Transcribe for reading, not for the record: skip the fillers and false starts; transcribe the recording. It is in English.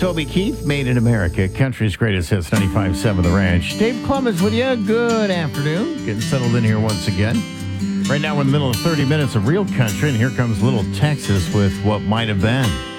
Toby Keith, Made in America, country's greatest hits, 95.7 The Ranch. Dave Clemens with you. Good afternoon. Getting settled in here once again. Right now we're in the middle of 30 minutes of real country, and here comes Little Texas with What Might Have Been.